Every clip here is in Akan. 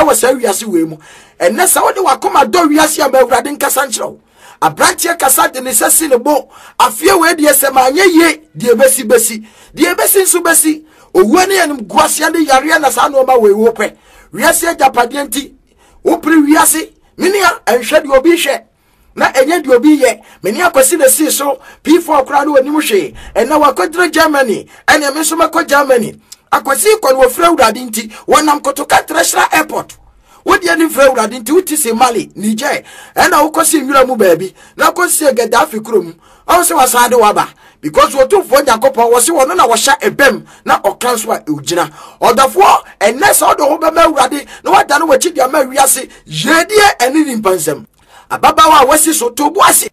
was a wiase we mu enne sa wode wakoma do wiase am awurade nkasa nkyerɛw abrantie kasa de ne sesi ne bo afie we de esema anye ye de besi nso besi owuo ne yanim guasia de yare na sa no ma we wo pɛ wiase japade nti wo pri wiase minia enhwe de obi hwe na enye de obi ye meni akwasi na si so P4 kra no anim hwe enna wakodre Germany ene me so makɔ Germany akwasi kon wo fra urade nti wonam kotoka Treasure Airport wodi ani fra urade nti wuti se Mali Niger enna wokosi nwura mu baabi na kosi Gaddafi krom awo se wasade waba because wo to fo Nyankopɔn wo se wono na wo hya ebem na okanso a ugina odafo enne so do ho be ma urade na wada no wachi dia ma wiase yedie eni nimpansam ababawa wasi so tobuase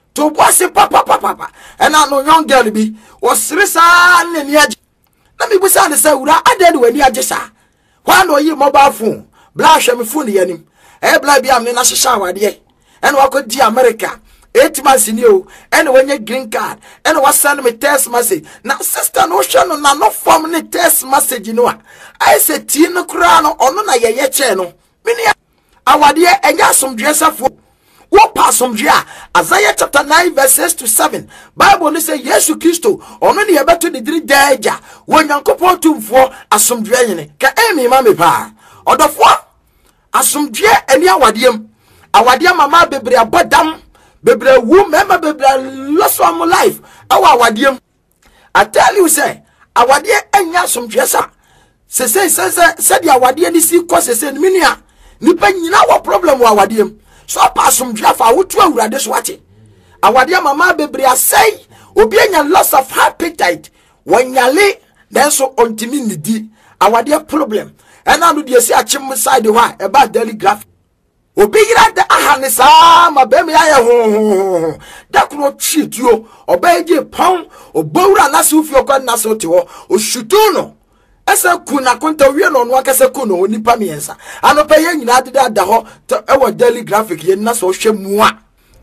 papa ena no young girl bi osire sa ne ni age na mi busa ne sa wura adede wani age sa kwa no yi mobile phone bla hwe me phone yanim bla bi am ne na hyehya awade ena wakodi America 8 months ni o ena wanya green card ena wasend me text message na sister no hwe no na no form ne text message no a I say ti no kura no ono na yeye che no mini awade enya asomdwesafo wo pasomdwea Isaiah chapter 9 verses to 7 Bible say Yesu Kristo ono ne yebeto ne diri daja wo Nyankopɔn tumfo asomdwea yene ka emi ma me pa odofo asomdwea eni awade mama bebre abodam bebre wu mema bebre lost of my life awade I tell you say awade enya asomdwea sa se dia awade ni si ko se minia nipa nyina wo problem wa awade so pasum dwafa wotu awurade so wache awade mama bebre asai obi anya loss of appetite wanyale denso ontimi nidi awade problem ena no de si achim side wa e ba daily graph obi yira de ahane sa ma be me aye ho da kro twituo obaje pon obowura na se ofi okwa na se otewo oshutu no esa kuna konta wie no no akase kuno onipa miensa anopa ye nyina adeda da ho ewo daily graphic ye na so hwemua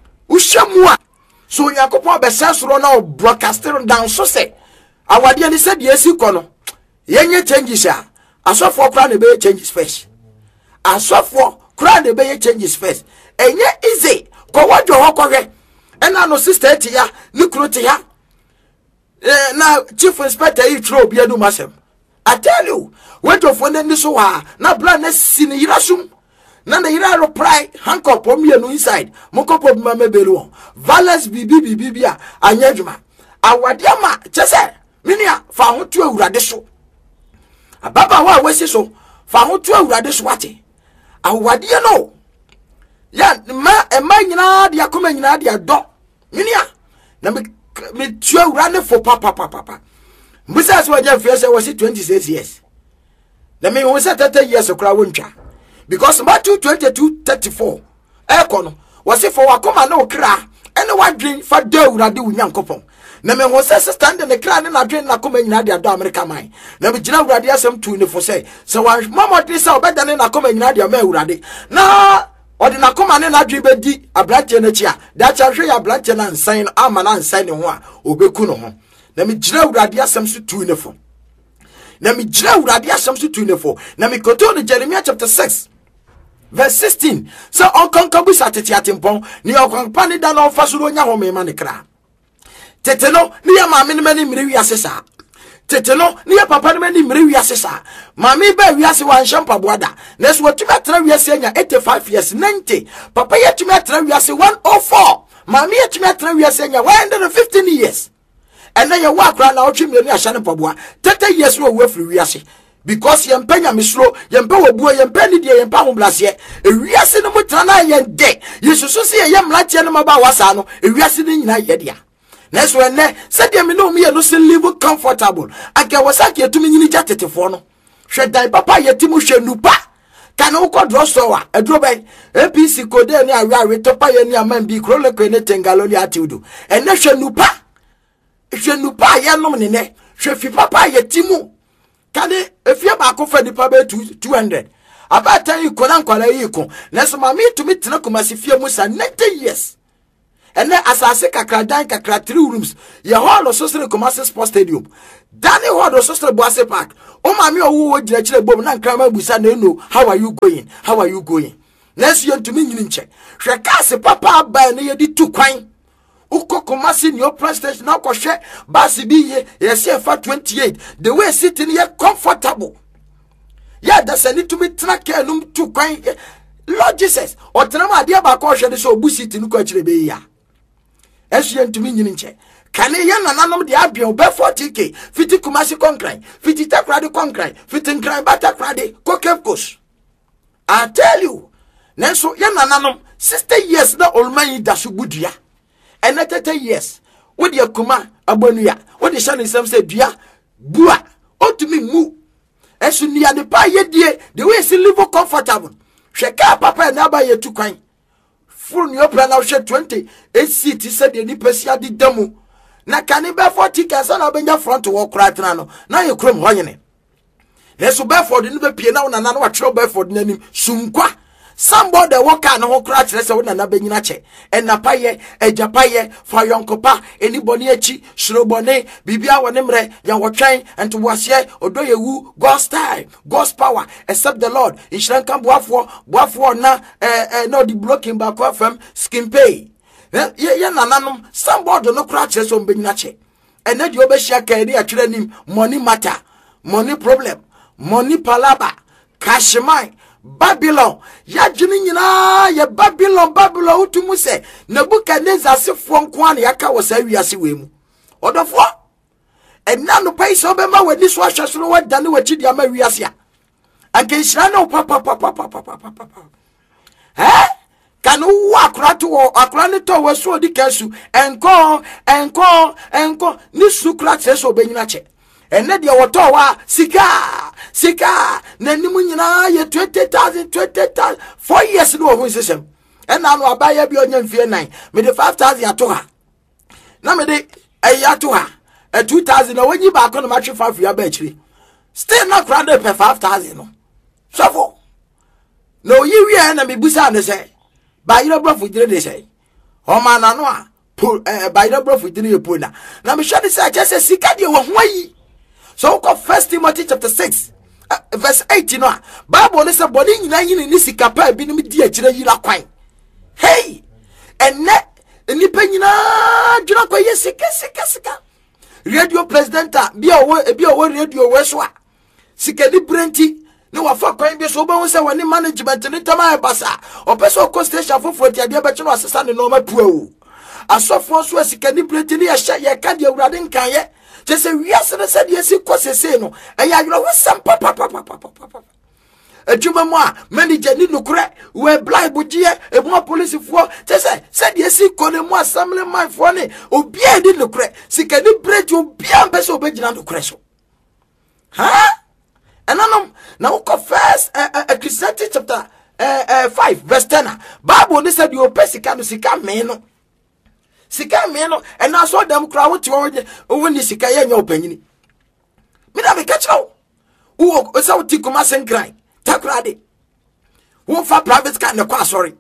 so Yakopon be sensoro na broadcasting down so say awade ni se de esi kono ye nye changes a asofo kra na be changes first asofo kra na be changes first enye easy ko wadwo ho kohwe ena no sister ti ya ni kro ti ya na chief inspector yi tro obi adu masem I tell you, wait of when this wa na plan sin yirasum na na yira reply handcuff on me no inside mokop of mama belu valence bibia anyadwuma awade ama chese minia fa ho to awurade so ababa wa wesi so fa ho to awurade so wate awade no ya ma nyina de akoma nyina de ado minia na me to awurade for papa Mbisa so aja fiase was 26 years. Let me was 30 years okra wontwa. Because Matthew 22:34 ekono was for wakoma na okra ene wadwen fa da awurade Nyankopɔn. Na me was stand in the kra na adwen na koma nyina de ado America man. Na me gina awurade asem tu ne fo say so wan mama de say obeda ne na koma nyina de ma awurade. Na odi na koma ne na adwen bedi abrante na chia. Da cha hwe ya abrante na nsan ama na nsan ne ho a obeku no ho. Na mi jira urade asem so tu ne fo. Na mi jira urade asem so tu ne fo. Na mi koto no Jeremiah chapter 6 verse 16. So onkonkabu satete atempon ni onkonpa ne da na ofa so nya ho mema ne kra. Tete no ni ya maame ne mani mire wiase sa. Tete no ni ya papa ne mani mire wiase sa. Maame ba wiase wan shampa boada. Na so watuma tra wiase nya 85 years 90. Papa ya tuma tra wiase 104. Maame ya tuma tra wiase nya 115 years. And then you walk around now, chimney, a shannon pabua. 30 years no way free wiase. Because yempenya mislo, yempe wobua, yempeni dia yempa blasie. E wiase no mutrana yen de. Yesu so see yem latia no maba wasano. E wiase ni nyina yedia. Next when ne said me no me no se live comfortable. Aka wasaki etumi nyini jatetefo no. Hwe dai papa yetimu hwe nupa. Kana uko drosowa edro ben APC kode ni awe topa ye ni amambi krole ko ne tengaloli atiudu. Ene hwe nupa. Je nous pas yanom nene je fi papa yetimu kade efia ba ko fa nipa be 200 abata yi ko na nkwala yi ko na so mami to mi tena ko masifia musa 90 years and then asase kakra dan kakra 3 rooms ye hall ososre Kumasi Sports Stadium dani hall ososre Boase Park o ma me owo gina kire bom na nkrama busa na no how are you going next year to me nyini nche hwe kase papa ba na ye di tu kwan uko Kumasi ni open station na ko hwe basi bi ye se fa 28 the way sitting ye comfortable ya da sani to me track num tu kwan Lord Jesus otenama ade ba ko hwe de so obusi nu ko kire be ya esu ntumi nyini nche kane ye nananom de abia be 40k fiti Kumasi concrete fiti takrade concrete fiti nkran bata krade kokefkos I tell you nenso ye nananom 60 years na olman da so budua and 30 years with your kuma abonuya what the shani sam say dua bua otumi mu esu nia de pa ye die the way se live comfortable hweka papa na ba ye tukwan full new plan now 20 seat said the nipasia di damu na kane be 40 kasa na benya front walk right na na ye krom hoyene leso be for the no be pie na na na wa chiro be for the nanim sunkwa somebody walk an ho kra kire se na benyina che enapaye ejapaye fa yonkopa anybody echi shrobone bibia wone mre ya wotwan ento wase odoyewu God's time God's power except the Lord inshran kan boafo na no the blocking back FM skin pay ye nananom somebody no kra kire se benyina che ena di obehia kan ri atwere nim money matter money problem money palaba cash mine Babylon ya jini nyina ya Babylon utumu se Nebukadnezar asefo nko an yaka wasa wiase wemu odofo enna no pai so be ma wani so ahwesoro wadane wachidi ama wiase a akenhira no papa kanu akra ne to waso di kansu enko ni sukra tseso benyina che enne de woto wa sika na nimu nyina ye 20,000 4 years no ho system enna no abaya bi onya mfie 9 me de 5,000 ato ha na me de ato ha 2,000 na wanyi ba ko na matwe 5 ya ba chiri still not crowded per 5,000 no sofo no yi wi na me busa ne say ba yiro brofo dire de say o ma na no a ba yiro brofo dire ye pona na me hwade say ache say sika de wo ho ayi. So go 1 Timothy chapter 6 verse 8 no Bible say body nyina yin ni sika pa bi nim di agire yira kwan hey enne nipa nyina dwira kwa ye sika radio presenter bi owo radio we so a sika ni brenti ni wa fa kwan bi so bo say woni management ni tama e basa opeso ko station foforo ti ade be chi no asesa ne no ma puo asofo so sika ni brenti ni ye ka de awurade nkan ye just say we are said yes kwasese no eya yoro wisam papa ejuma mo a manager ni nukure we blind je ebo police fo just say said yes kone mo assembly man fo ne obi e di nukure sika ni break obi am be so obegina nukure so ha enanom na uko first Ecclesiastes chapter 5 verse 10 Bible ni said you pesika no sika me no sika me no and I saw them crowd to when the sika ye nya opanyini me na me catch now wo say wo tikuma senkran takrade wo fa private car ne kwa sorry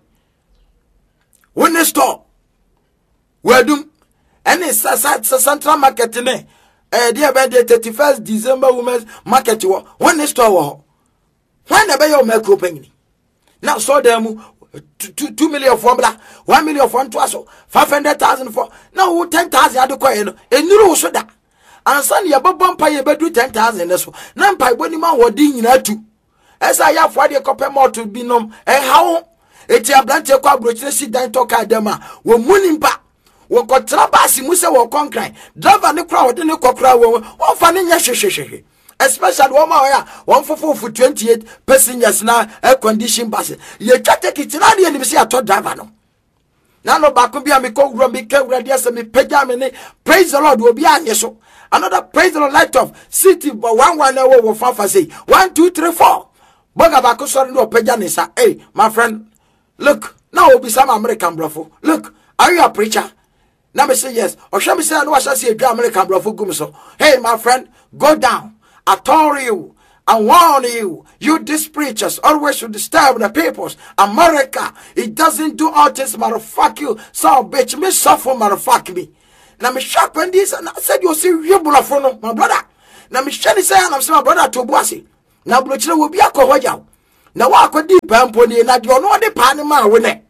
when store wadum and is central market ne there be the 31st December women's market wo when store wo when na be your make opanyini now saw them 2 million for bla 1 million for ntoaso 500,000 for now 10,000 adekwa no enuru so da ansan ye bobom pa ye bedu 10,000 so na mpa boni ma wodi nyina tu esa ya fo de kope moto binom hawo eti ablante kwa brochire si dan to ka dem a wo munimpa wo kotra basi mu se wo concrete driver ne kra wodi ne kokra wo fa ne nya hwehwehwe especially one for 28 passengers na air condition bus ye twate kitina de ni se ato driver no na no ba ko bia me ko wura me ka wura dia se me pagya me ne praise the Lord obi anye so another praise the Lord light of city but one na wo fa say 1 2 3 4 boga ba ko so no pagya ne sa hey my friend look now obi some American brofo look are you a preacher na me say yes o hwe me say no wa say American brofo gum so hey my friend go down I told you, I warn you, you these preachers always should disturb the peoples. America, it doesn't do all this, motherfuck you. So bitch, me suffer, motherfuck me. Now me shock when this, and I said you see you bulafono, my brother. Now me shani say I'm my brother to Bossy. Now blochile will be a cohoya. Now walk deep and pony, not you know the panama winner.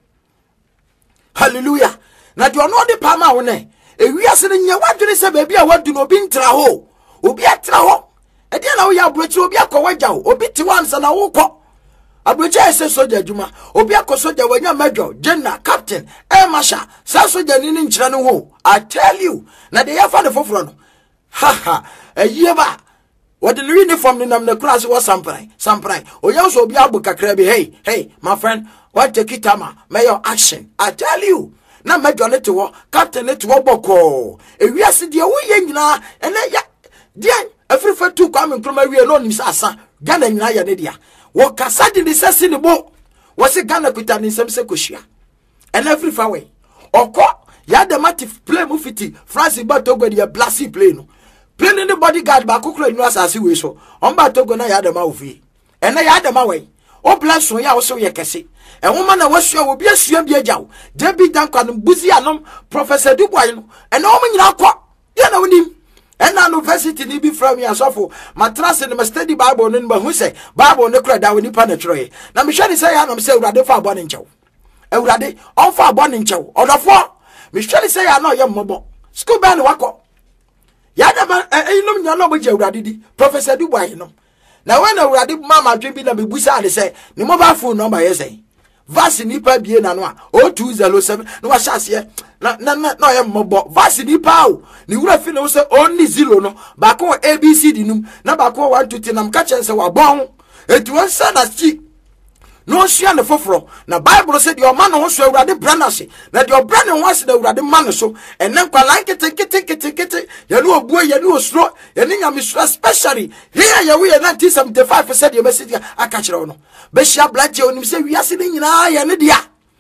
Hallelujah. Now you know the panama winner. If we are sitting here, what do they say, baby? I want to know being traho. Ubi a traho. And then now we are bridge be a cowaja, or bit once and a walk. A bridge says soldier Juma, or be a soldier when you're major, general, captain, Masha, Sasso in Channel. I tell you, now they have found the forefront. Ha ha, a year back. What the uniform in the class was some pride. Or you also be able to crabby. Hey, my friend, what take it, may your action. I tell you. Now, major little war, captain little boko. If we are sitting away now, and then, yeah, every for two coming from a real alone, Miss Asa, Ghana and Nayadia. What Cassadi is in the boat was a Ghana Kutan in some secusia. And every far away. Or caught, Yadamatif play Mufiti, Francis Batogo, the Blassie plane. Plain in the bodyguard back, who was as you so. On Batogona Yadamavi. And I had them away. Oh, bless you, also yakasi. A woman I was sure will be a swim be a jow. Debbie Duncan, Buzianum, Professor Dubois, and all men are caught. You know him. And now university need be from me as awful. My trust in my study Bible in Bahuse, Bible no credit down when you penetrate. Now, Michelle say, I'm saying, rather far born in Joe. And rather, all far born in Joe. Or the four. Michelle say, I know your mobile. School band wako. Yadama, you know, no, Joe, Professor Dubois, you know. Now when I read Mama drinking a bibusa, they say, the mobile phone number is a Vassinipa Bienanoa, 0207, no Assasia, no, I am mobile, Vassinipa, the Raffin was only zero, no, Bako ABC, dinum, Nabako 1 to 10, I'm catching so a bong, it was son as cheap. No, she and the fofro. Now, Bible said your man also already branasy. That your brother was the already man so, and then like it, you know, boy, you know, slow, you think I'm especially here. You will 1975% your message. I catch it on. Bishop Blanche, you say we are sitting in eye and India.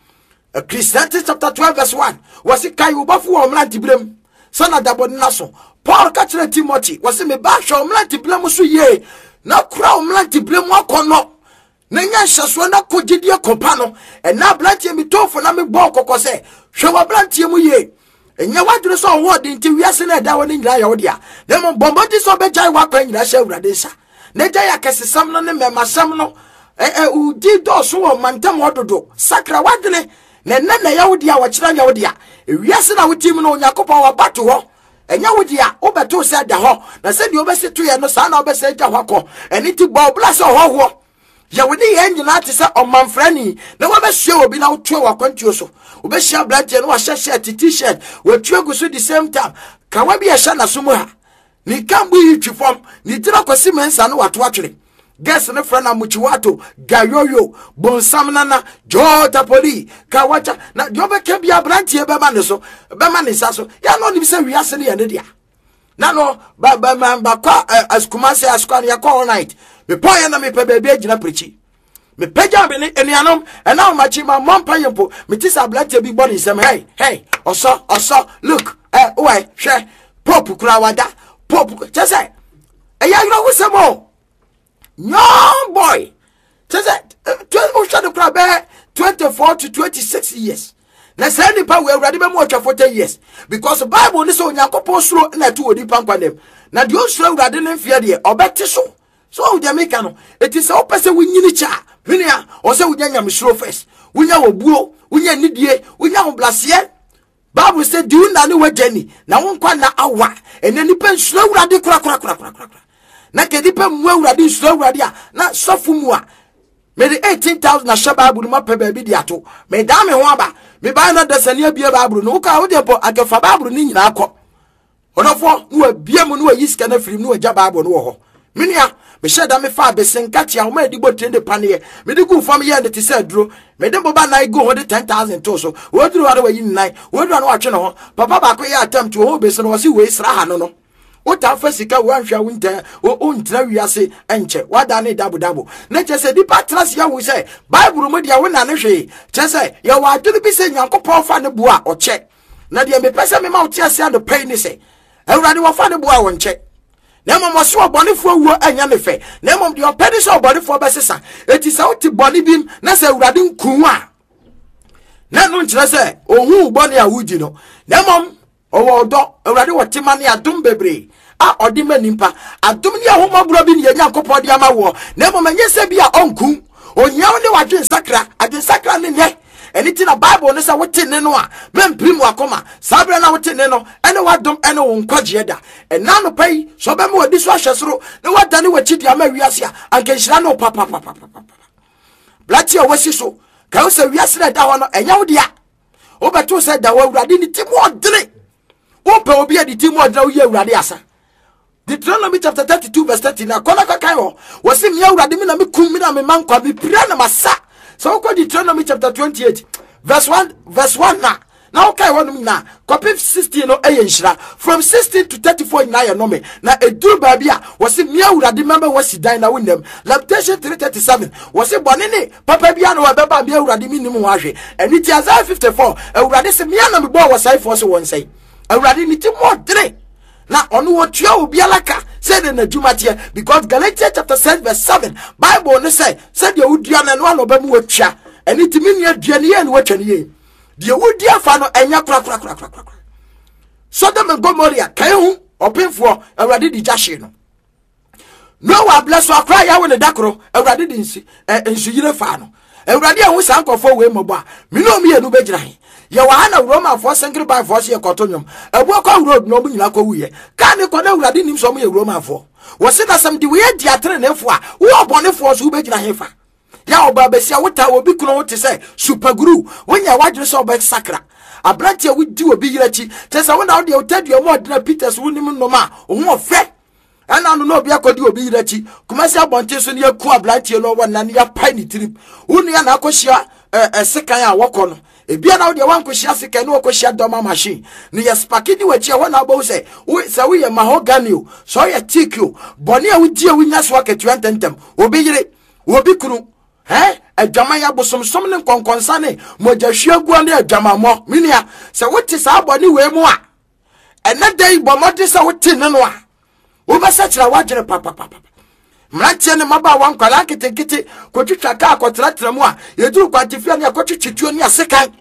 A Christianity chapter 12, verse 1 was it Kayu Bafu or Mlantiblem, son of Dabon Nasso. Paul catching Timothy was in a bash or Mlantiblem, so ye. Now, crown Mlantiblem, walk or not. Nenya shaswana kojidia kompano and na blantie mi to for na me bo kokose hwe blantie mu ye enya wadure so award nti wiase na da woni nyira ya wodia dem bombodi so bejai wa kwa nyira sha urade sha na ja ya kesesam no ne memasam no udi do so wo mantem ododo sakra wadene na ya wodia wa kira nya wodia wiase na wotim no yakopon wa bato ho enya wodia obeto se da ho na se di obeseto ye no sa na obese ja hwako eni ti bo blase ho ya wodi engine ati say omanfrani na wa be hwe obi na wotwe wakwantuo so obe hia blante no wa hye t-shirt we twegu so the same time ka wa bi ya hya na so mu ha ni kambu yi twifom ni tira kwasi mensa no wato atwere guess ne frana muchiwato gayoyo bonsam nana jota poli ka wacha na diobe ke bia blante e be ma ne so be ma ne sa so ya no ni bi say wi ase ne ya ne dia na no ba kwa askumase askwan ya all night me poye na me pe baby agina prechi me peja be ni enianom and now machi ma mom payempo me tisa blante bi body sem hey oso look why hwe pop kura wada pop just say eya yiro wusemo young boy just say o shado kura be 24 to 26 years na say nipa we awrade be mo 40 years because the Bible ni so Yakopon suro na tu odi pankwanem na de o suro awrade ne mfia de obete so wo de make no it is o pese wunyini cha hwenia o se wunya nyamsuro first wunya wobuo wunya nidie wunya oblasie Bible say do na ne wajani na wonkwa na awa ene nipa suro awrade kura na kedipa mu awrade suro awrade a na sofu mu a me the 18,000 na shaba Bible ma pe ba bi di ato me da me ho aba me ba na dasani abie Bible no ka wo de po akefa Bible ni nyina akọ odofo no abie mu no ayiska na firim no agya Bible no wo ho menia me sheda me fa be senkatia wo ma digbo trende pane me digu fam ye ne ti se duro me de boba na go ho de 10,000 to so wo duru wa yi nine wo duru na wa twe no ho papa ba ko ye attempt wo be se no si we sra ha no Ota fasika wanhwa winter o ntra wiase enche wada ne dabo na chese di patras ya wo se Bible mu dia wo na ne hwe chese ya wa aduru bi se Nyankopon fa ne bua o che na dia me pese me ma o ti ase ado pay ni se awurade wo fa ne bua wo nche na mama so obonefo wo anya ne fe na mom de opedi so obonefo besesa eti sa uti boni bim na se awurade nku a na no nkire se ohu boni a wudi no na mom owo do awurade wotima ne adom bebre a odi manimpa adom ne ahomabro bi ne Yankopɔ de ama wo na mom anye se bia onku onyaw ne wadwen sakra adwen sakra ne ne anything a Bible ne say wote ne no a memprim wakoma sabre na wote ne no ene wadom ene wo nkwaje da ena no pai so be me wadi so ahwesoro ne wadane wachidi ama wiase a anka nhira no papa blati o wasi so ka wo se wiase na da ho no enya wo dia wo beto se da wo awurade ni ti mo odre wo pe obi adi ti mo odre wo ye awurade asa Deuteronomy chapter 32 verse 30 na kona kakai ho wo se me awurade me na me kum me na me mankwa bi pira na masa. So go Deuteronomy chapter 28 verse 1 na okay one na copy 16 no eyenhira from 16 to 34 na ye no me na eduru babia was me awurade member was dan na wonam Lamentation 3:37 was bone ne papa bia no beba me awurade minim ho ahwe eni ti Isaiah 54 awurade se me na me bo wasai for so won sai awurade ni ti mo dre na onu wo tua obi alaka said in the Jumatia because Galatians chapter 6 verse 7 Bible ne say said you udua na no anoba mu watwa eni ti me nua dua ne ye ne watwa ne ye de wudi afa no enya kra Sodom and Gomorrah kai hu openfo awurade di jashe no Noah bless wa kra ya woni dakoro awurade di nsu yire fa no awurade ahu sankofo we mobo a me no me enu begira he ye wa na Roma for singre by for ye kotonyom ebu ko road no bunyina ko wuye ka ne ko na awurade nim so mo ye Roma for wo se na sam di we di atre ne fo a wo obonefo so begira he fa ya oba besia wota obi kuno wote say super guru wonya wadwere so oba sakra abranti a wudi obi yirachi tesa wona wo de otadua mo odina Peters wonim no ma wo fe ana no obi akodi obi yirachi kumasi abonte so ne yaku abranti no wona ne ya pai ni trip wonu ya na akohia sekan a wokɔ no ebia na wo de wankohia sekan no wakohia doma machine ne ya spakidi wachi wona abo say wo ye mahogany o so ye teak o boni a wudi a wunya so aketua ntentem obi yire obi kunu adwama ya bosomsom ne konkonsa ne mogahwiagua ne adwamamɔ minia sɛ wote saa bɔne we mu a ɛna dai bɔmɔde sɛ wote ne no a wo bɛsa kyerɛ wadwene papa mrantie ne maba wankwala ketekete kotwitwa ka akotratra mu a yeduru kwantifia ne akotwitwituo ne asekan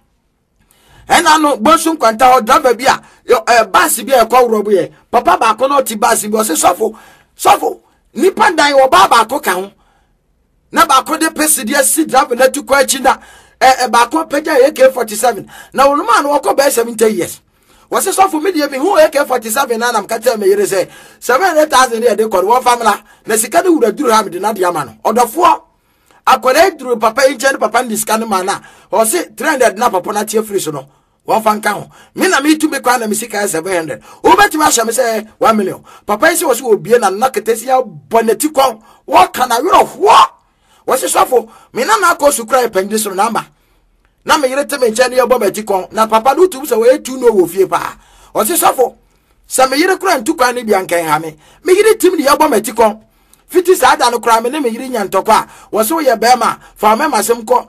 ɛna no bonsu kwanta ho driver bi a bus bi a ɛkɔworo ye papa ba ko no ti bus bi o se sofo nipa dan wo ba ko ka ho na ba ko de presidia si driver na tu ko achi na ba ko peja AK47 na woluma no ko ba 70 years was so for me me who AK47 na nam ka tell me yere say 700,000 e de ko wo family na sika de wura duru ha me de na de ama no odofo akore duru papa inche papa ndiska no mana o se 300 na papa na tie free so no wo fan ka ho me na me tu me kwa na me sika 700 wo beti ma sha me say 1 million papa isi wo so obie na na ketesi ya boneti kon wo kana wero ho wasi sofo me na akọ sukura epende so namba na me yire teme nche ne yebo beti kon na papa no tu so we tu no wo fie pa wasi sofo sa me yire kura ntukwa ne bia nkan ha me yire tim ne yebo beti kon fiti sa ada no kura me ne me yire nya ntokwa wasi wo ye bema fa me masem ko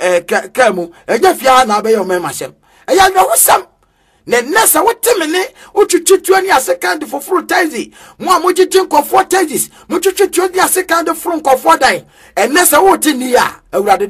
kamu eja fia na be yo me masem eya no wosam ne nesa woteme ne otwetwetu ani asekand for fruit taxi mo amogigin ko for taxis mo twetwetu ani asekand for ko for dan nesa wote ni ya awurade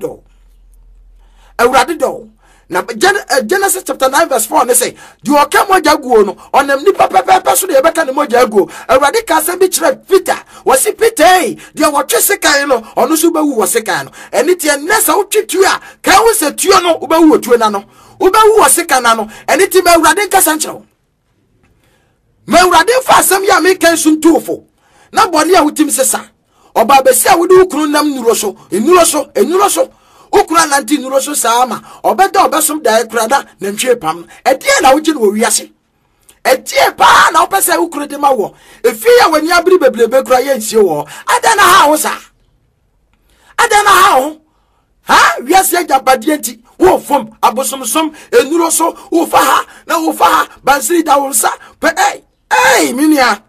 do na Genesis chapter 9 verse 4 ne say di oka moja guo no onam ni papa so de beka ne moja guo awurade ka se bi kire Peter wasi Peter di wotwe sekan no ono so bewu wo sekan no eni tie nesa wotwetu a ka wo se tuo no ubewu otuo na no ubewu wo sekan na no eni tie be awurade ka sanchero me awurade fa asem ya me kan suntufo na boni a wutim sesa oba besi a wudi ukunu nam enuro so ukura nanti nuro so sama obeda obesom da ekrada na ntwe pam edie na wugi no wiase edie pa na opese ukuru de ma wo efi ya wani abiri beblebe kura ye nsie wo adana ha ho sa adana ha wiase agabade enti wo fom abosomsom enuro so wo fa ha bansiri da wo sa pe minia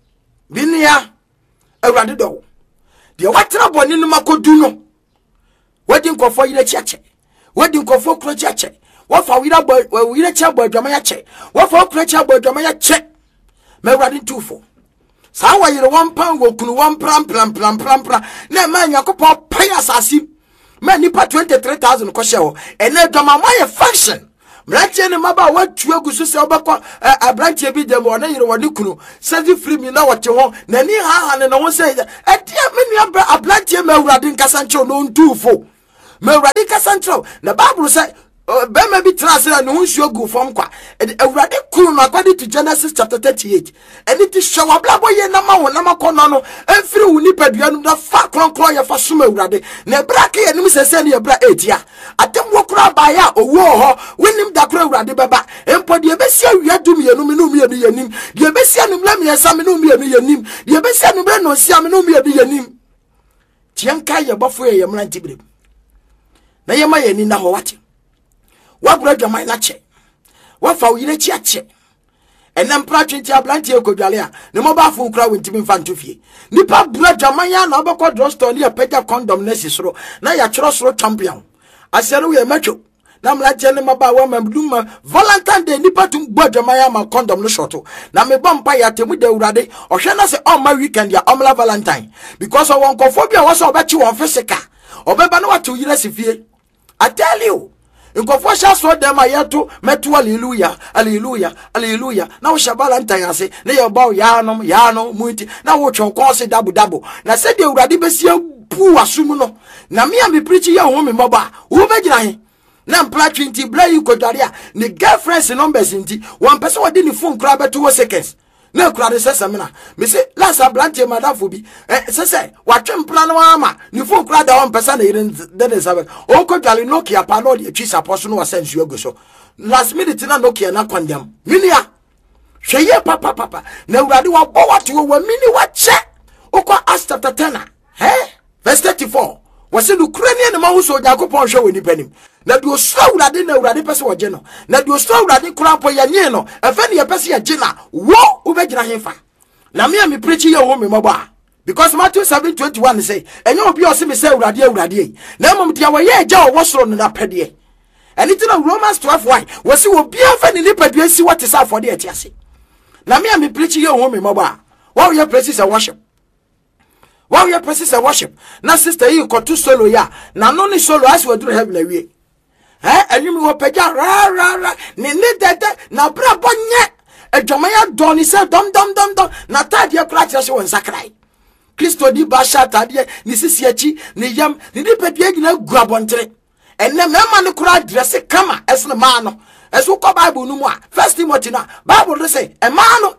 awurade do de watena boni no makodu no wadi nkofo yire chiache wadi nkofo kro chiache wafa wire chia bo adwama ya che wafa kro chia bo adwama ya che me awurade tufo Sa wa yire one pound wo kunu one pram. Na man Yakopo pay asasi. Man nipa 23,000 ko shewo. Ene doma ma function. Mrantie ne maba wa tuagu so se obekọ abrantie bi dem wona yire woni kunu sezi free mi na wote ho na ni ha ne no se etia me nua abrantie ma awurade nkasa nche no ntufo ma awurade nkasa nche na bible say be ma bi trase na no nsuo gu fom kwa awurade kunu no according to Genesis chapter 38 and it is show ablabo ye na ma wona makono no enfiri woni padua no da fa kronkron ye fa soma awurade na bra ka ye nim sese ne ye bra etia atem wokura ba ya owo ho wenim da kura awurade beba empo de besi awia dum ye no me no me yanim de besi anumla me yesa me no me yanim de besi anumla no sia me no me yanim tianka ye bofo ye mranti brem na ye ma ye ni na ho wate wa bra dwaman na che wa fa uyire chi ache enam pra twenti ablanti ekodwale a ne mo ba fo kra wentimi mfa ntofie nipa bra dwaman ya na obekọ drugstore ne pega condom na sisoro na ya choro soro champion asere we macho na mla jene maba wa mamduma Valentine Day nipa tum bọ dwaman ya ma condom no shoto na me bompa ya temu de urade ohwe na se on ma weekend ya omla Valentine because of onkophobia was obechi won physical obeba na watu yire sifie. I tell you nkofo sha so dem ayeto metu hallelujah na wo Valentine ase na ye ba yanom muti na wo twon kon se dabo na se de urade besia pu asum no na me am preach ye ho me moba wo begina he na mpla 20 bra yi kodware a ne girlfriends numbers nti one person wo de ni phone kra beto 2 seconds na kura de sesa mena me se last blanche madam fobi sese watwe mpla no ama ni phone kura da one person na yire de sabe o kodware Nokia pa no de twisa poso no wasensu agoso last minute na Nokia na kwandam minia hweye papa na urade wa bo wate wo mini wa che okwa Acts chapter 10 verse 34 wase no Ukrainian ma hu so Yakobon hwe woni panim na do so urade na urade pese wo je no na do so urade kura po ya nye no efe ne ye pese ya je na wo ubegina hefa na me preach ye wo me moba because Matthew 7:21 say enye obi o se me say urade na mom dia wo ye ja wo soro no na pede and it na Romans 12:1 wase wo bia fa ne nipadua si what is for the etiase na me preach ye wo me moba wo ye practice worship. While you practice worship, na sister you got to solo ya. Na no ni solo as we do heaven away. And you will pay ra ni dede na bra bonye. E jomaya doni se dom. Na tadia kratia se won sakrai. Kristo di basha tadia ni sisiachi ni yam ni di pedie gina guabontre. Enne mema ni kura dresse kama esne mano. Esu ko Bible no mu a First Timothy na Bible say emano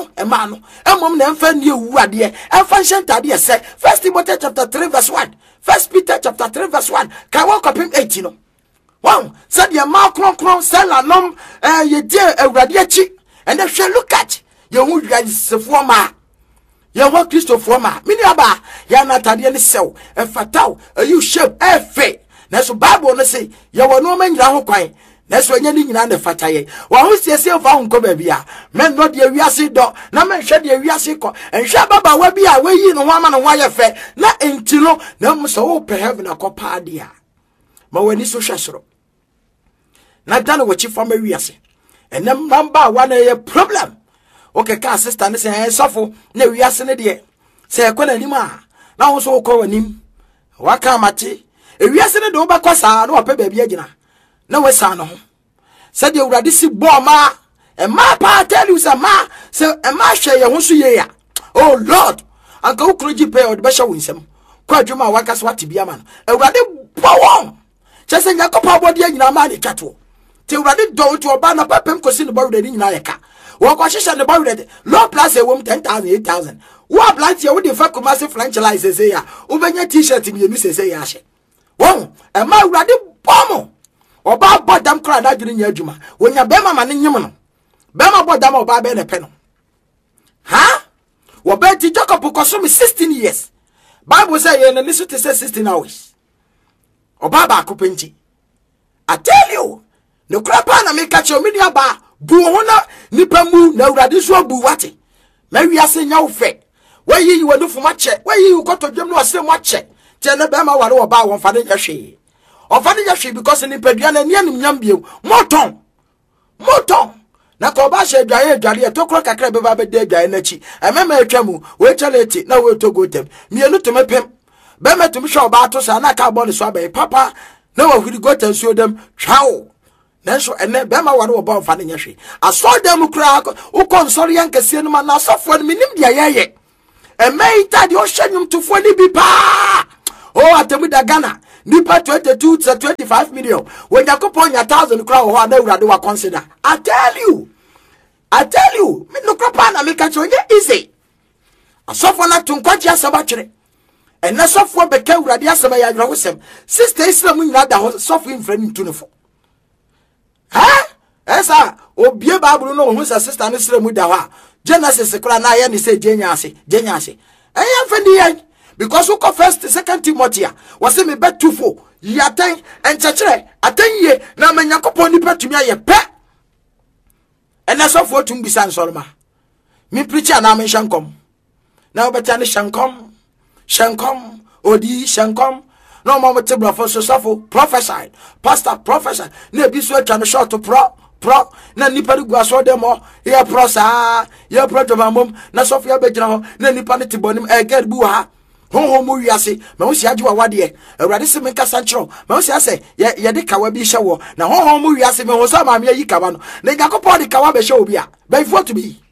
emom na emfa nie wu ade emfa nhentade se First Timothy chapter 3 verse 1 First Peter chapter 3 verse 1 ka wo kopim 8 no wow said ye ma kron sell anom ye die awurade achi and hwe look at ye hu dwasefo ma ye ho Christopher ma mini aba ya na tade ne sew efataw you shape efe na so Bible no say ye wo no manyira ho kwan neso nya ni nyina ne fataye wa ho siesie fa ho ba bia men no de wiase do na men hwe de wiase ko enhwe baba wa bia wa yi no ho ama no ho ayefe na entilo na mo so wo pe heaven akopa dia ma wani so hwesoro na dano wachi fama wiase enem namba wa na ye problem okay ka sister ne se sofo na wiase ne de se ko na nim a na ho so ko wanim wa ka mate wiase ne do ba ko sa na wa pe ba bia gina na wesa no ho said you already see ma e ma pa tell you say ma say e ma hwe ye ho so ye ya oh Lord anka ukroji pay od be hwe winsem kwa adwuma waka so wate bia ma no awurade bawon chese Yakob abode anyina ma ne twato te awurade do to oba na papem kosi ne bawure nyina ye ka wo kwa hwehwe ne bawure low plus e wom 10,000 8,000 wo blanche wo de fa commercial franchise say ya wo benya t-shirt mi enu say ya hye wo e ma awurade bomo oba bodam kra da dwene nya adwuma wonya bema ma ne nyem no bema bodam oba be ne pe no ha wo be ti Jacob koso me 16 years Bible say ye na nisu te say 16 hours oba ba akopenti I tell you no kra pa na me ka che omedia ba bu ho na nipa mu na urade so bu wate ma wiase nya wo fe wayi wo no fuma che wayi wo koto dwem no asem wa che che na bema ware oba won fa ne nya hwe ofani ya hwe because ni padua na ni anim nyambiem moton na ko ba she dwaye tokro kakra be ba be de dwaye na chi emema atwamu we chaleti na we togo tem mienu to mepem be metum sho ba to sa na ka bo ne so abai papa na wa huri go tan so dem twawo nanso ene be ma ware wo ba mfa ne nyehwe aso dem kura wo konsori yankase no ma na asofo no minim dia yeye emeita de o hyenyum tofo ni bi pa o atemu da Ghana nipa 22 to 25 million when yakopon nya 1000 kura ho na urade wa consider. I tell you me no krapa na me catch onye easy asofo na tunkwaji asaba kire ena sofo beka urade asaba ya dwa hosem sister islam nyina da sofo infrani tunefo ha esa obie babulu no ho sister no islam da ha Genesis kura na ye ni say jenyase eya fendi yan because who go first second Timothy was me bet 2:4 yaten enchechere atenye na manyakopon ni petumi aye pe ena sofo tum bisa nsoroma me preacher na me shankom na obeta ne shankom odi shankom no mo tebra for sofo prophesy pastor prophesy na biso atwa no short pro na nipa gu aso dem o ye pro sa ye pro to mamom na sofo ya begina ho na nipa ne tibonim get bu ha ho mu wiase ma wo si age wa wade awurade se me kasa nchiro ma wo si ase ye de kawa bi hye wo na ho mu wiase me ho so ma me yi kawa no na yakopɔ de kawa be hye obi a by for to be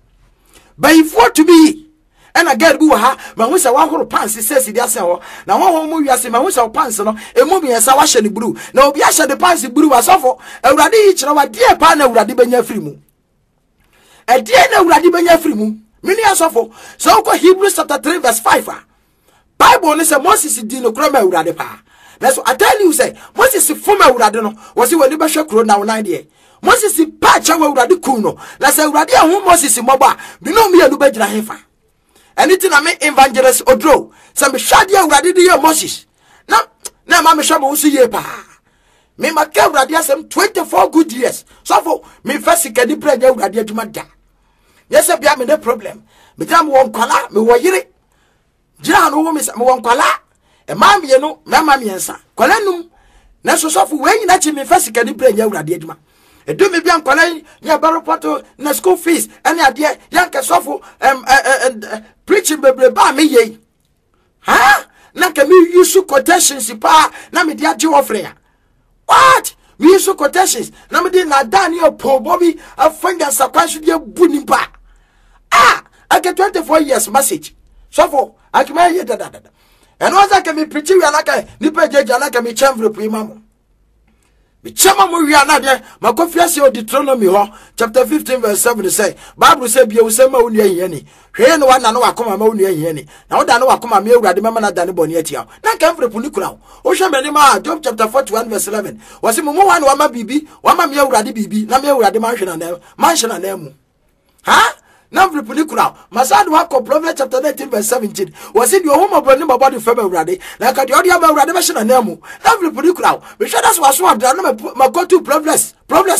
and a get bu ha ma wo se wa horo pants sesi de ase ho na ho mu wiase ma wo se pants no emu bi ensa wa hye ne buru na obi a hye de pants buru asofo awurade yi kyerɛ wa die pa na awurade benya firi mu na awurade benya firi mu mini asofo so ko Hebrews chapter 3 verse 5 Bible ne say Moses di no kroma awurade pa na so I tell you say Moses foma awurade no was when be hwe kro na wonan de Moses pa cha awurade ku no na say awurade ahu Moses moba bi no me anu ba gina hefa anything na me evangelist odro say me hwade awurade de Moses na ma me hwe mo so ye pa me ma ka awurade asem 24 good years so for me first kadi prayer awurade aduma da yes bia me the problem me jam won kwala me wo yire Jira no wo me won kwala e ma me no me ma me ensa kwala num na so sofo we nyina chi me fa sika ni bra nya awurade adwuma e do me bia kwala nya baropoto na school fees ene ade yanka sofo preaching bebre ba me ye ha na ka me use quotations pa na me dia je offering what me use quotations na me dey na Daniel po bobi afanga sakwansu dia buni pa I get 24 years message sofo akima ye da and was like me preach we anaka ni pejeje anaka me chambre pu imam me chama mo wi anade makofia se Deuteronomy ho chapter 15 verse 7 say Bible say bia wo sema wonu ahiye ni hwe no wana no wakoma ma wonu ahiye ni na wo da no wakoma me awurade mema na da ne boni atia na kamfre pu ni kura wo hwe mani ma Job chapter 41 verse 11 wase mo wan wa ma bibi wa ma me awurade bibi na me awurade ma hwe na na mu ha na vripuni kura masadu wako Proverbs chapter 19 verse 17 was it your home brand number body fema urade na ka de odi ama urade be shina na mu na vripuni kura we sure that's was one na ma go to Proverbs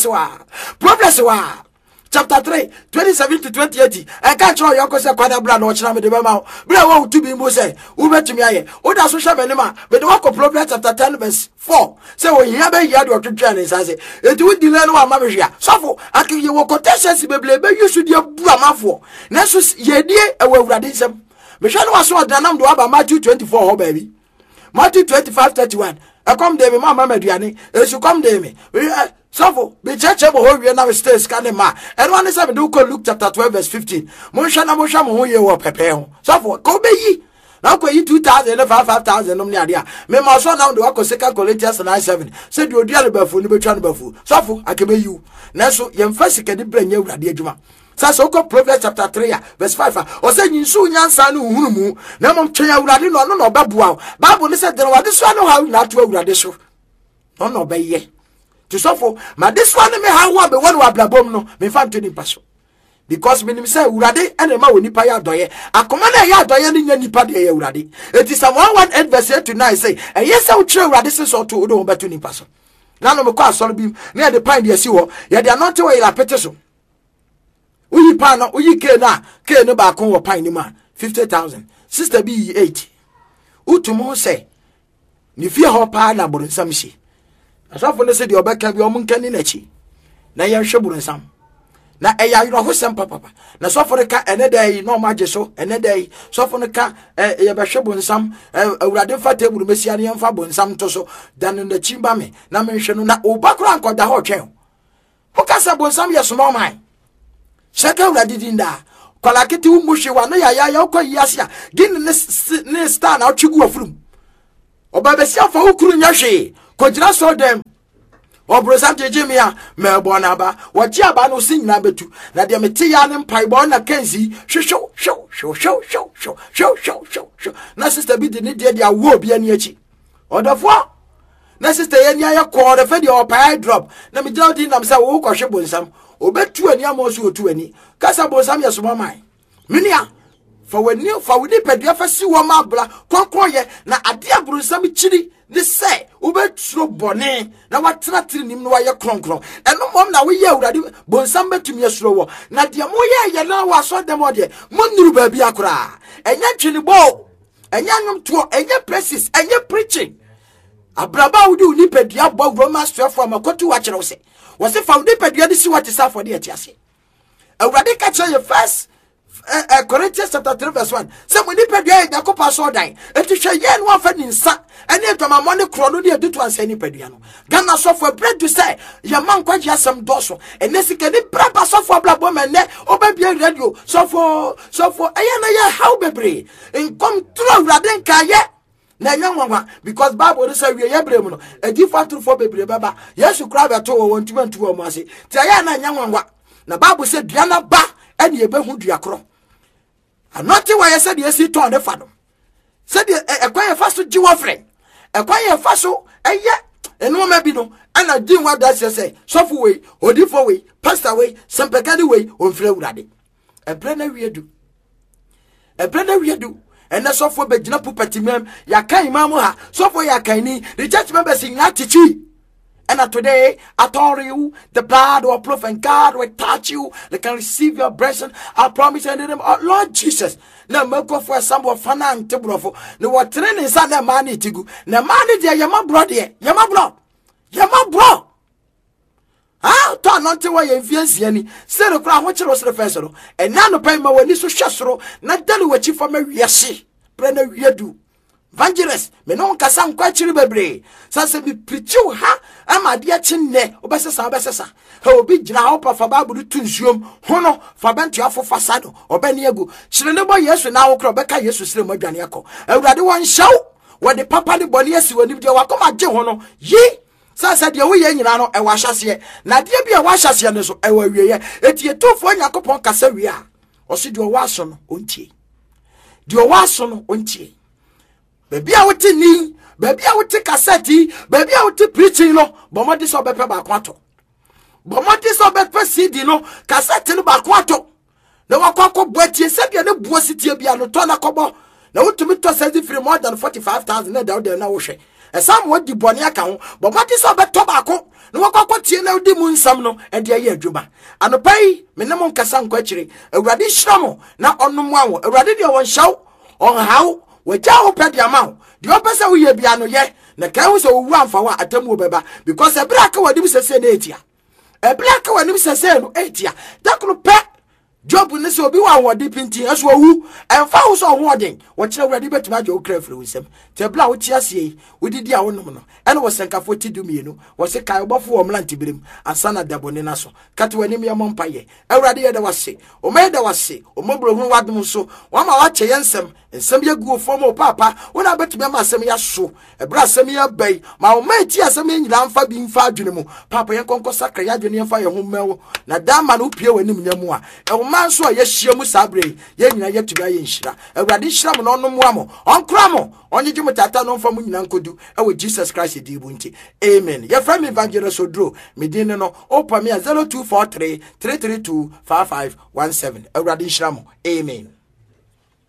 wa chapter 3 27 to 28 I can't try your cause kwada bra na ochina me de be ma bra wo to be mo say wo betumi aye wo da social me ma be de wako Proverbs chapter 10 verse 4 say wo hia be hia de otwetwa ne say eti wo dile no ama me hia sofo akiye wo quotations beble be yusu de bu amafo na so ye die e wo awurade nsem me hwa no waso odanam do aba Matthew 24 ho baby Matthew 25:31 come there me mama maduane esu come there me sofo be cheche bo ho wie na we stay scan ma and one say me do ko Luke chapter 12 verse 15 mo hwa na mo hwa mo ho ye wo pepe ho sofo ko be yi na ko yi 2000 and 5000 no me ade me ma so na do ko second Corinthians 9:7 say di odia le bafu ni betwa no bafu sofo akebe yi na so ye mfa sika di bra nya awurade adwuma sasa ko Proverbs chapter 3 verse 5 o say nyinsu nyansa no hunu mu na mom twen awurade no obabua Bible ne say den wade so no ha na to awurade so no be ye to suffer ma this one me how one be one wa blabom no me fa ntoni paso because me nim say awurade ene ma woni pa ya doye akoma na ya doye ni nya nipa de ya awurade it is Psalm 118 verse 8 to 9 say e yesa wo kire awurade se so to do beto ni paso na no me kwa asoro bi na de pan de asi wo ye de anote we la pete so uyi pa no uyi ke no ba kon wo pan ni ma 50,000 sister be 8 utumo say ni fie ho pa na boronsam shi asafo ne se de obeka bi omunkani na chi na ye hwe boronsam na eya yiro hosem papa na sofo ne ka ene dey no ma so ene dey sofo ne ka ye behwe bonsam awurade fa table mesia ne yemfa bonsam to so dan na chimba me na menhwe no na obakura ankoda ho twen ho kasa bonsam ye small man shaka awurade dinda kwala kete umuhwe wa no ya ukoyiasia gin ne star na otwigu afrum obabesia fa ukuru nyahwe kojira so dem obrosa jejemia mebona ba waji aba no sinyina betu na de mete ya ne mpaibo na kanzi hwehwe na sister bi de ne de awo obi ani achi odofo na sister ye ni aye ko de fe de opai drop na me jodi nam say wo kwhwe bonsam obetu ani amoso otu ani kasa bonsam ye so man minia fa woni pedua fa si wo ma bla konkon na ade abronsam chiri ne say obeturo bone na watena tirinim no waye kronkron eno mom na we ye awurade bonsam betumi asuro wo na de mo ye na wa so dem ode monuru ba bi akora enya twini bo enya nwom to enya praises enya preaching abraba wudi uni pedua bo Romans 12 amakotu wa kire wo se fa wudi pedua de si wate sa for de atiase awurade ka kire ye first Corinthians chapter 3 verse 1. Say when you pay the Yakopa so die. And to share yen one fan in sa. And yet my money chrono do to answer any pediano. Gana so for bread to say. Your man quite just some dorsal. And this can be proper so for black woman there. Or baby radio. So for ayana how baby. And come through Raden Kaya. Na nyangwa because Bible say we Hebrew no. A different for baby baba. Yes you cry at all 1 2 mo say. Tiana nyangwa. Na Bible say Diana ba and ye be hu duakro. Anoti wa yesa de esi ton de fado. Se de ekwan faso jiwa frɛ. Ekwan ye faso eye eno ma bi no ana din wa da se sofo we, odifo we, pastor we, sempekani we, onfre wurade. Ebre na wiedu. Ene sofo be gina pupati mem ya kan imam ha. Sofo ya kan ni the church members in attitude. And today, I told you, the blood will proof and God will touch you. They can receive your blessing. I promise you in the name of Lord Jesus. Now, make for some of Fanan Tibrofo. No, what training is on the money to go. The money there, Yama brother, Yama bro. Ah, turn on to why you influence any. Say the crowd, what you was the first. And now the payment when this was shasro, not tell you what you from a yasi. Brenda, you do. Evangelist, me no kasa nkwa chiri bebre. Sanse bi preach you ha, ama dia chinne, obesesa. He obi gina ho pa fa Bible tu nsuom, hono fa bantu afo fasado, obeni egu. Chiri ne bo Yesu na wo kro beka Yesu sire mo adwane akọ. Awurade won hyaw, wo de papa de boni asi woni de wakoma gye hono. Yi sanse de wo ye nyina no e wa hyase. Na de bi e wa hyase ne so e wa wieye. Eti etofo Yakobon kasa wi a. Osi de wo aso no ontie. De wo aso no ontie. Baby a wote ni, baby a wote cassette, baby a wote preaching no, bomodi so bepe ba kwato. Bomodi so bepe CD no, cassette no ba kwato. Na wakoko boatie se bia ne buo sitie bia no to na kobo. Na wotumi to send free more than 45,000 na da na wo hwe. Esam wodi bone aka ho, bomodi so beto ba ko. Na wakoko tie na wodi mu nsam no, e de ye adwuma. Anopai, me ne mon kasa nkwa kire. Awurade hyiramo na onom awo. Awurade de won hyaw, on hawo. Waja ope dia ma de opese wo ye bia no ye na kan wo se wo amfa wa atamu beba because e bra ka wadi sese na etia e bra ka wadi sese no etia dakro pe job ne se obi wa wodi pintin aso wu emfa wo so ho oden wo kire wadi betuma je wo kra firi wisem te bra wo tia sie wo didi a wo nom no ene wo senkafo ti dumienu wo se kai obofo wo mlanti birim asana dabone na so kate wani me yampa ye awrade ye da wase o me da wase o mobro hu wadum so wo ma wa che yensem ensem ye guo fomo papa wo na betuma ma asem ya so e bra asem ya bai ma wo ma ti asem nyina mfa bi mfa adwene mu papa ye konko sakra ya adwene mfa ye ho mewo na dama no pie wani mnyamu a e manso a yehia mu sabre ye nyina yetuba ye nhira awurade nhira mo no no amo onkra mo onyeje mutata no mfa mu nyina nkodu e we Jesus Christ di bu nti amen ye from evangelist Odro medin no opa me 0243 332 5517 awurade nhira mo amen.